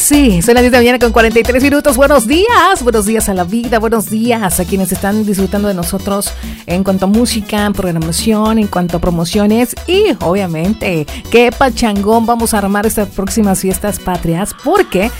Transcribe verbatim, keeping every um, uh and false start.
sí, son las diez de la mañana con cuarenta y tres minutos. Buenos días, buenos días a la vida, buenos días a quienes están disfrutando de nosotros en cuanto a música, programación, en cuanto a promociones y obviamente qué pachangón vamos a armar estas próximas fiestas patrias, porque